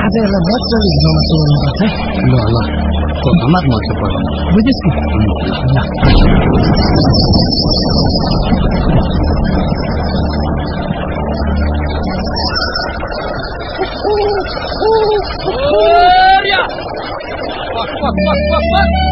ada la master informasi yang apa? Allah. Kok amat mau cepat. Bujus ki. Oh ya. Wah.